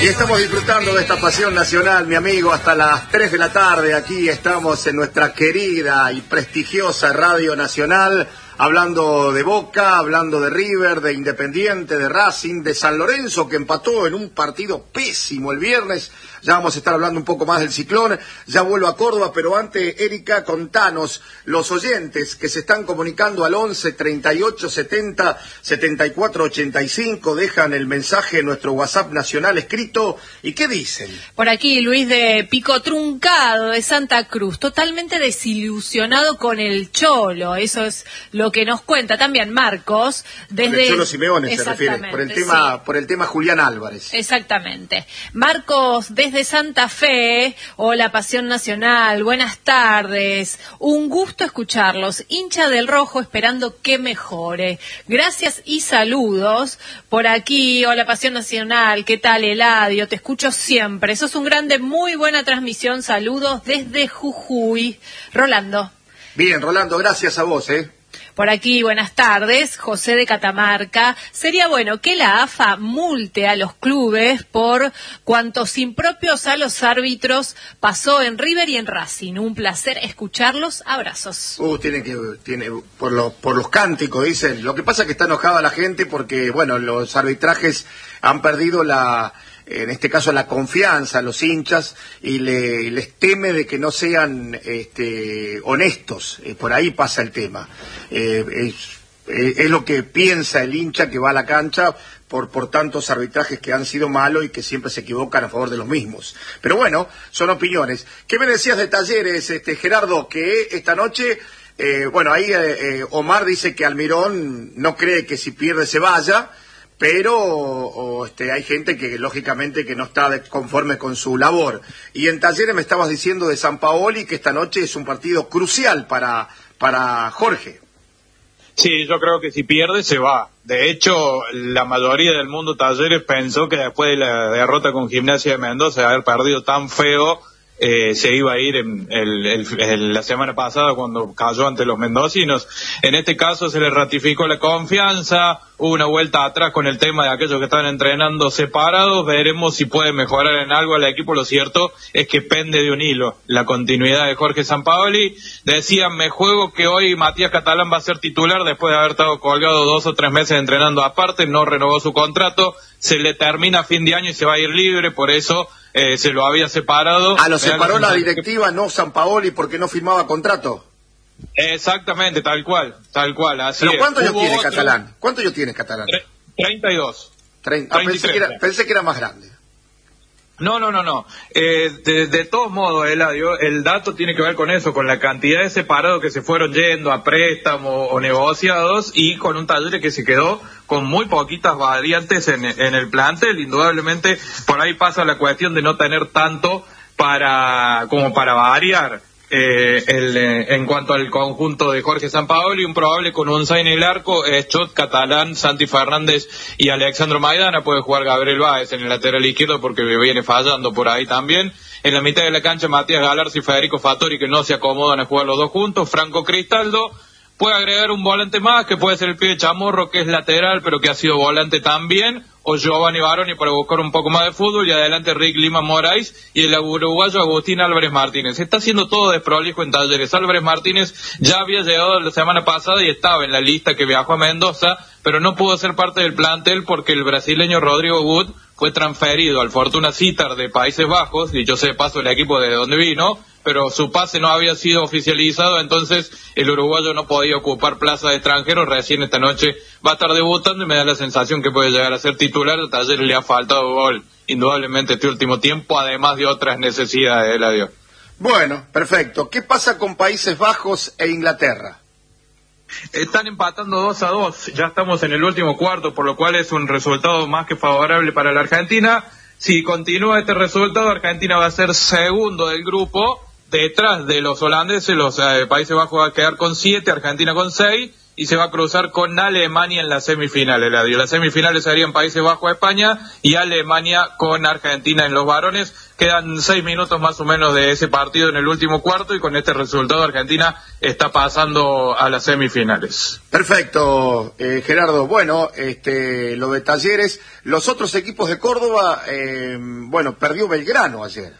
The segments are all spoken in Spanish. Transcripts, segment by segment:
Y estamos disfrutando de esta pasión nacional, mi amigo, hasta las 3 de la tarde. Aquí estamos en nuestra querida y prestigiosa Radio Nacional, hablando de Boca, hablando de River, de Independiente, de Racing, de San Lorenzo, que empató en un partido pésimo el viernes. Ya vamos a estar hablando un poco más del Ciclón. Ya vuelvo a Córdoba, pero antes, Erika, contanos, los oyentes que se están comunicando al 11 38 70 74 85, dejan el mensaje en nuestro WhatsApp nacional escrito. ¿Y qué dicen? Por aquí, Luis de Pico Truncado, de Santa Cruz, totalmente desilusionado con el Cholo. Eso es lo que nos cuenta también Marcos. Desde... El Cholo Simeone se refiere, por el tema Julián Álvarez. Exactamente. Marcos, desde Santa Fe, hola Pasión Nacional, buenas tardes, un gusto escucharlos, hincha del Rojo esperando que mejore, gracias y saludos. Por aquí, hola Pasión Nacional, ¿qué tal Eladio? Te escucho siempre, sos un grande, muy buena transmisión, saludos desde Jujuy. Rolando. Bien, Rolando, gracias a vos, Por aquí, buenas tardes, José de Catamarca. Sería bueno que la AFA multe a los clubes por cuantos impropios a los árbitros pasó en River y en Racing. Un placer escucharlos, abrazos. Tiene por los cánticos, dicen. Lo que pasa es que está enojada la gente porque, bueno, los arbitrajes han perdido en este caso la confianza a los hinchas y les teme de que no sean honestos. Por ahí pasa el tema. Es lo que piensa el hincha que va a la cancha por tantos arbitrajes que han sido malos y que siempre se equivocan a favor de los mismos. Pero bueno, son opiniones. ¿Qué me decías de Talleres, Gerardo? Que esta noche, ahí Omar dice que Almirón no cree que si pierde se vaya, pero hay gente que lógicamente que no está conforme con su labor. Y en Talleres me estabas diciendo de Sampaoli que esta noche es un partido crucial para Jorge. Sí, yo creo que si pierde se va. De hecho, la mayoría del mundo Talleres pensó que después de la derrota con Gimnasia de Mendoza, de haber perdido tan feo, se iba a ir la semana pasada cuando cayó ante los mendocinos. En este caso se le ratificó la confianza, hubo una vuelta atrás con el tema de aquellos que estaban entrenando separados, veremos si puede mejorar en algo al equipo. Lo cierto es que pende de un hilo la continuidad de Jorge Sampaoli. Decían, me juego que hoy Matías Catalán va a ser titular después de haber estado colgado 2 o 3 meses entrenando aparte, no renovó su contrato, se le termina a fin de año y se va a ir libre, por eso se lo había separado. Lo separó la directiva, no Sampaoli, porque no firmaba contrato. Exactamente, tal cual, así. ¿Pero cuántos años tiene Catalán? ¿Cuántos años tiene Catalán? 32. Pensé que era más grande. No. De todos modos, Eladio, el dato tiene que ver con eso, con la cantidad de separados que se fueron yendo a préstamo o negociados, y con un Talleres que se quedó con muy poquitas variantes en el plantel. Indudablemente, por ahí pasa la cuestión de no tener tanto como para variar. En cuanto al conjunto de Jorge Sampaoli, un probable con un en el arco es Chot, Catalán, Santi Fernández y Alexandro Maidana. Puede jugar Gabriel Báez en el lateral izquierdo porque viene fallando por ahí también. En la mitad de la cancha Matías Galarza y Federico Fattori, que no se acomodan a jugar los dos juntos. Franco Cristaldo. Puede agregar un volante más, que puede ser el pibe Chamorro, que es lateral, pero que ha sido volante también, o Giovanni Baroni para buscar un poco más de fútbol, y adelante Rick Lima Moraes y el uruguayo Agustín Álvarez Martínez. Está haciendo todo desprolijo en Talleres. Álvarez Martínez ya había llegado la semana pasada y estaba en la lista que viajó a Mendoza, pero no pudo ser parte del plantel porque el brasileño Rodrigo Wood fue transferido al Fortuna Sittard de Países Bajos, dicho sea de paso el equipo de donde vino, pero su pase no había sido oficializado, entonces el uruguayo no podía ocupar plaza de extranjero. Recién esta noche va a estar debutando y me da la sensación que puede llegar a ser titular. A Talleres le ha faltado gol, indudablemente, este último tiempo, además de otras necesidades, Eladio. Bueno, perfecto. ¿Qué pasa con Países Bajos e Inglaterra? Están empatando 2-2, ya estamos en el último cuarto, por lo cual es un resultado más que favorable para la Argentina. Si continúa este resultado, Argentina va a ser segundo del grupo, detrás de los holandeses. Los Países Bajos va a quedar con 7, Argentina con 6, y se va a cruzar con Alemania en las semifinales. Las semifinales serían Países Bajos-España y Alemania con Argentina en los varones. Quedan 6 minutos más o menos de ese partido en el último cuarto y con este resultado Argentina está pasando a las semifinales. Perfecto, Gerardo. Bueno, lo de Talleres, los otros equipos de Córdoba, perdió Belgrano ayer.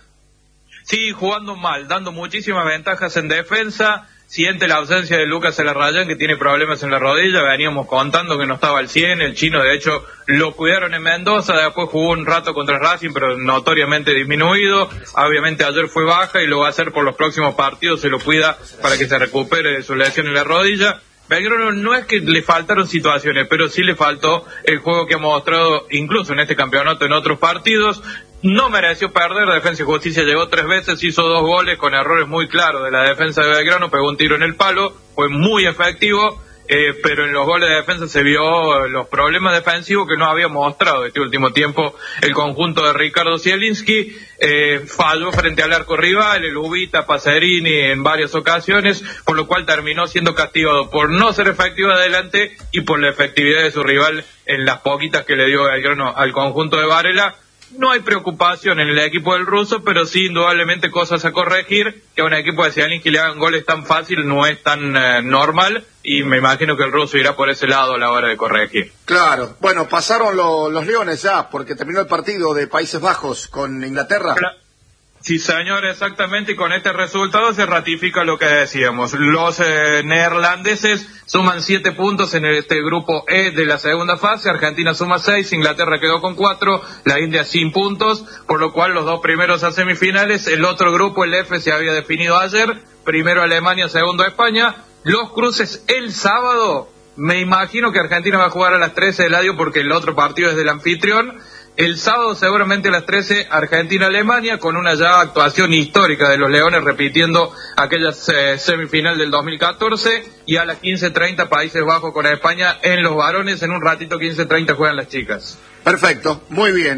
Sí, jugando mal, dando muchísimas ventajas en defensa. Siente la ausencia de Lucas Elarrayán, que tiene problemas en la rodilla. Veníamos contando que no estaba al 100. El chino, de hecho, lo cuidaron en Mendoza. Después jugó un rato contra Racing, pero notoriamente disminuido. Obviamente ayer fue baja y lo va a hacer por los próximos partidos. Se lo cuida para que se recupere de su lesión en la rodilla. Belgrano no es que le faltaron situaciones, pero sí le faltó el juego que ha mostrado incluso en este campeonato en otros partidos. No mereció perder, Defensa y Justicia llegó 3 veces, hizo 2 goles con errores muy claros de la defensa de Belgrano, pegó un tiro en el palo, fue muy efectivo, pero en los goles de defensa se vio los problemas defensivos que no había mostrado este último tiempo el conjunto de Ricardo Zielinski. Falló frente al arco rival, el Ubita, Pacerini en varias ocasiones, por lo cual terminó siendo castigado por no ser efectivo adelante y por la efectividad de su rival en las poquitas que le dio Belgrano al conjunto de Varela. No hay preocupación en el equipo del ruso, pero sí indudablemente cosas a corregir, que a un equipo de Zielinski le hagan goles tan fácil no es tan normal, y me imagino que el ruso irá por ese lado a la hora de corregir. Claro, bueno, pasaron los Leones ya, porque terminó el partido de Países Bajos con Inglaterra. Sí, señor, exactamente, y con este resultado se ratifica lo que decíamos. Los neerlandeses suman 7 puntos en este grupo E de la segunda fase, Argentina suma 6, Inglaterra quedó con 4, la India sin puntos, por lo cual los 2 primeros a semifinales. El otro grupo, el F, se había definido ayer, primero Alemania, segundo España. Los cruces el sábado, me imagino que Argentina va a jugar a las 13 del Eladio porque el otro partido es del anfitrión. El sábado seguramente a las 13 Argentina-Alemania, con una ya actuación histórica de los Leones repitiendo aquella semifinal del 2014, y a las 15:30 Países Bajos con España en los varones. En un ratito 15:30 juegan las chicas. Perfecto, muy bien.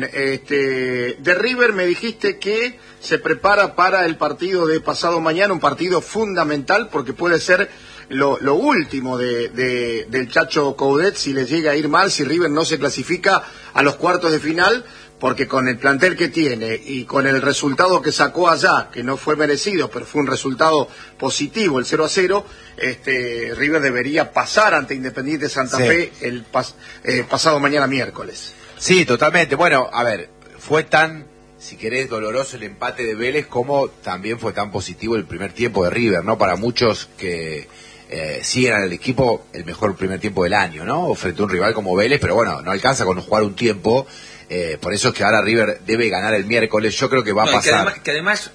De River me dijiste que se prepara para el partido de pasado mañana, un partido fundamental porque puede ser lo último del Chacho Coudet si le llega a ir mal, si River no se clasifica a los cuartos de final, porque con el plantel que tiene y con el resultado que sacó allá, que no fue merecido, pero fue un resultado positivo, el 0-0, River debería pasar ante Independiente Santa Fe el pasado mañana miércoles. Sí, totalmente. Bueno, a ver, fue tan, si querés, doloroso el empate de Vélez como también fue tan positivo el primer tiempo de River, ¿no? Para muchos que siguen al equipo, el mejor primer tiempo del año, ¿no? Frente a un rival como Vélez, pero bueno, no alcanza con jugar un tiempo, por eso es que ahora River debe ganar el miércoles. Yo creo que va a pasar. Que además,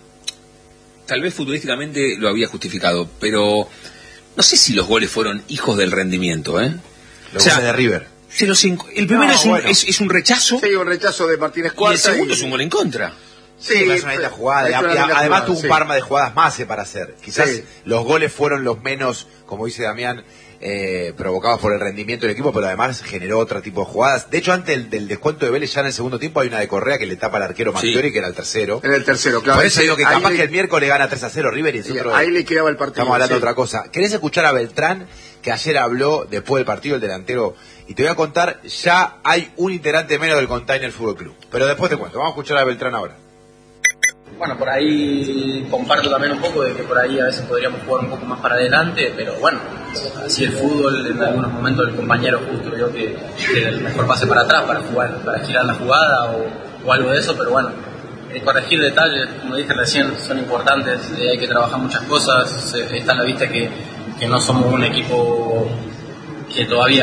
tal vez futbolísticamente lo había justificado, pero no sé si los goles fueron hijos del rendimiento, ¿eh? Los goles de River. 0-5. El primero es un rechazo. Sí, un rechazo de Martínez Cuarta. Y el segundo es un gol en contra. Sí, es una linda jugada. Además tuvo un par más de jugadas más para hacer. Quizás los goles fueron los menos, como dice Damián, provocados por el rendimiento del equipo, pero además generó otro tipo de jugadas. De hecho, antes del descuento de Vélez, ya en el segundo tiempo hay una de Correa que le tapa al arquero Mangiori, que era el tercero. Era el tercero, claro. Por eso digo que capaz que el miércoles gana 3-0 River y ahí le quedaba el partido. Estamos hablando de otra cosa. ¿Querés escuchar a Beltrán, que ayer habló después del partido, el delantero? Y te voy a contar, ya hay un integrante menos del Container Fútbol Club. Pero después te cuento. Vamos a escuchar a Beltrán ahora. Bueno, por ahí comparto también un poco de que por ahí a veces podríamos jugar un poco más para adelante, pero bueno, así el fútbol, en algunos momentos el compañero justo creo que el mejor pase para atrás para jugar, para girar la jugada o algo de eso, pero bueno, corregir detalles, como dije recién, son importantes, hay que trabajar muchas cosas, está a la vista que no somos un equipo que todavía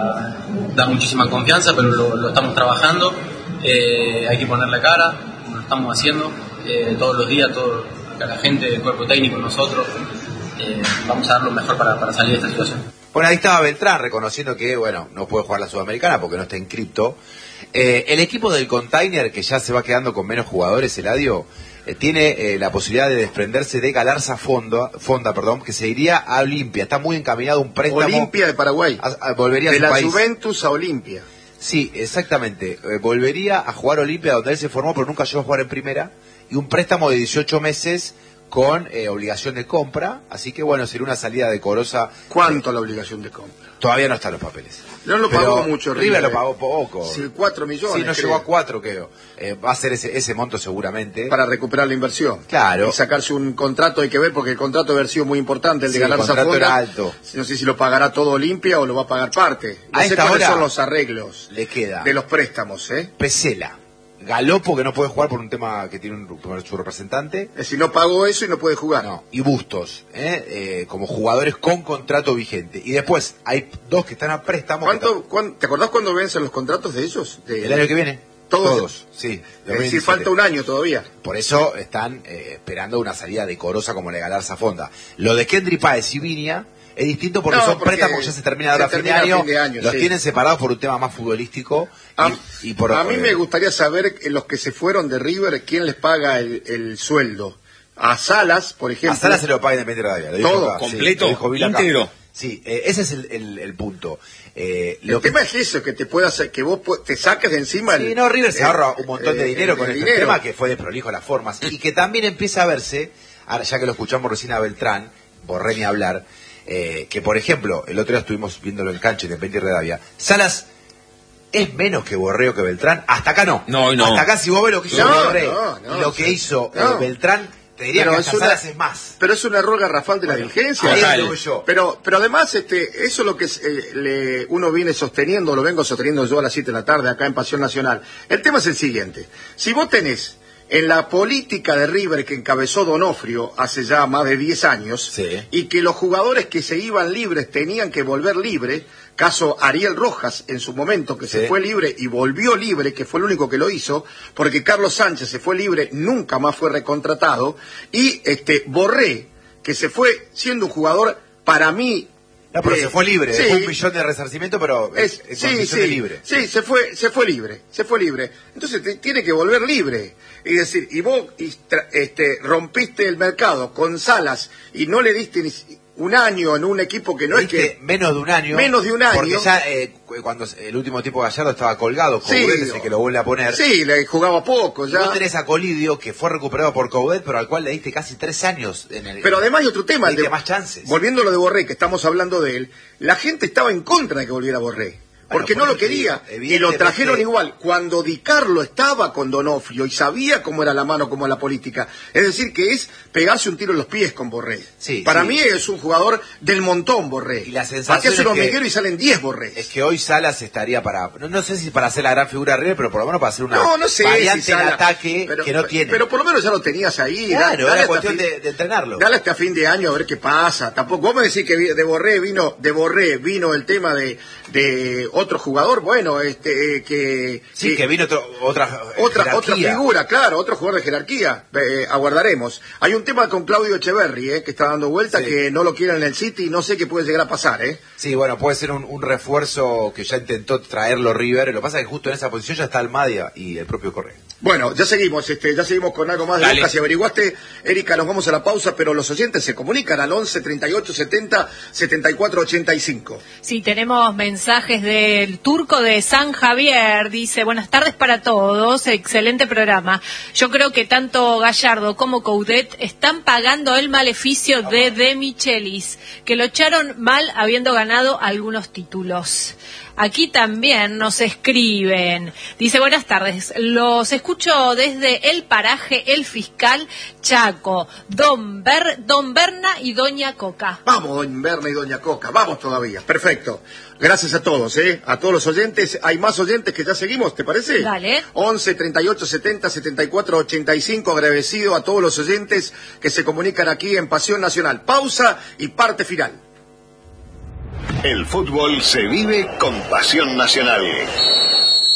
da muchísima confianza, pero lo estamos trabajando, hay que poner la cara, lo estamos haciendo. Todos los días, la gente, el cuerpo técnico, nosotros, vamos a dar lo mejor para salir de esta situación. Bueno, ahí estaba Beltrán reconociendo que, bueno, no puede jugar la Sudamericana porque no está inscripto. El equipo del Container, que ya se va quedando con menos jugadores, Eladio, tiene la posibilidad de desprenderse de Galarza Fonda, que se iría a Olimpia. Está muy encaminado un préstamo. Olimpia de Paraguay. Volvería de a su la país. Juventus a Olimpia. Sí, exactamente. Volvería a jugar Olimpia, donde él se formó, pero nunca llegó a jugar en primera. Y un préstamo de 18 meses con obligación de compra, así que bueno, sería una salida decorosa. ¿Cuánto la obligación de compra? Todavía no están los papeles. No lo pagó mucho River lo pagó poco. Sí, 4 millones. Sí, no llegó a 4, creo. Va a ser ese monto seguramente. Para recuperar la inversión. Claro. Y sacarse un contrato, hay que ver, porque el contrato debe haber sido muy importante, el de ganar esa fonda. Era alto. No sé si lo pagará todo Olimpia o lo va a pagar parte. No sé cuáles son los arreglos le queda de los préstamos, Pesela. Galopo, que no puede jugar por un tema que tiene su representante. Es decir, no pagó eso y no puede jugar. No, y Bustos, como jugadores con contrato vigente. Y después hay 2 que están a préstamo. ¿Te acordás cuándo vencen los contratos de ellos? El año que viene. Todos. Sí. Es decir, falta un año todavía. Por eso están esperando una salida decorosa como le ganar esa fonda. Lo de Kendry Páez y Viña es distinto porque son préstamos que ya se termina ahora a fin de año. Los tienen separados por un tema más futbolístico. Y por, a mí me gustaría saber, los que se fueron de River, ¿quién les paga el sueldo? A Salas, por ejemplo. A Salas se lo paga Independiente Radial. Todo, completo, íntegro. Sí, ese es el punto. El tema es eso, que te puedas, que vos te saques de encima. Sí, River se ahorra un montón de dinero con este tema, que fue desprolijo las formas. Y que también empieza a verse, ahora ya que lo escuchamos recién a Beltrán, Borré ni hablar, que por ejemplo, el otro día estuvimos viéndolo en cancha Independiente Radial, Salas es menos que Borré o que Beltrán. Hasta acá no. No. Hasta acá si vos ves lo que hizo Borré y lo que hizo Beltrán, te diría que hasta Salas es más. Pero es un error garrafal de la dirigencia. Pero además, eso es lo que uno viene sosteniendo, lo vengo sosteniendo yo a las 7 de la tarde acá en Pasión Nacional. El tema es el siguiente. Si vos tenés en la política de River que encabezó Donofrio hace ya más de 10 años, y que los jugadores que se iban libres tenían que volver libres, caso Ariel Rojas en su momento, que se fue libre y volvió libre, que fue el único que lo hizo, porque Carlos Sánchez se fue libre, nunca más fue recontratado, y Borré, que se fue siendo un jugador, para mí... No, pero se fue libre, fue 1 millón de resarcimiento, pero libre. Sí, se fue libre. Entonces tiene que volver libre. Y decir, y vos rompiste el mercado con Salas y no le diste ni un año en un equipo que no es que... Menos de un año. Porque ya cuando el último tipo Gallardo estaba colgado, Coudet es el que lo vuelve a poner. Sí, le jugaba poco ya. Vos tenés a Colidio, que fue recuperado por Coudet, pero al cual le diste casi 3 años. Pero además hay otro tema. Más chances. Volviendo a lo de Borré, que estamos hablando de él, la gente estaba en contra de que volviera Borré. Porque no lo quería, y lo trajeron igual. Cuando Di Carlo estaba con Donofrio y sabía cómo era la mano, cómo era la política. Es decir, que es pegarse un tiro en los pies con Borré. Para mí es un jugador del montón, Borré. Y la sensación es un hormiguero y salen 10 Borré. Es que hoy Salas estaría para... No sé si para hacer la gran figura de River, pero por lo menos para hacer una variante en ataque que no tiene. Pero por lo menos ya lo tenías ahí. Claro, era cuestión de entrenarlo. Dale hasta fin de año a ver qué pasa. Tampoco, vos me decís que de Borré vino el tema de otro jugador, bueno, que vino otra figura, claro, otro jugador de jerarquía. Aguardaremos. Hay un tema con Claudio Echeverri, que está dando vuelta, que no lo quieren en el City, no sé qué puede llegar a pasar, Sí, bueno, puede ser un refuerzo que ya intentó traerlo River. Lo que pasa es que justo en esa posición ya está Almadia y el propio Correa. Bueno, ya seguimos con algo más de Lucas. Si averiguaste, Erika, nos vamos a la pausa, pero los oyentes se comunican al 11 38 70 74 85. Sí, tenemos mensajes del Turco de San Javier. Dice, buenas tardes para todos, excelente programa. Yo creo que tanto Gallardo como Coudet están pagando el maleficio de De Michelis, que lo echaron mal habiendo ganado algunos títulos. Aquí también nos escriben. Dice, buenas tardes, los escucho desde el paraje El Fiscal, Chaco, Don Berna y Doña Coca. Vamos, Don Berna y Doña Coca, vamos todavía, perfecto. Gracias a todos, a todos los oyentes. Hay más oyentes que ya seguimos, ¿te parece? Dale. 11 38 70 74 85. Agradecido a todos los oyentes que se comunican aquí en Pasión Nacional. Pausa y parte final. El fútbol se vive con Pasión Nacional.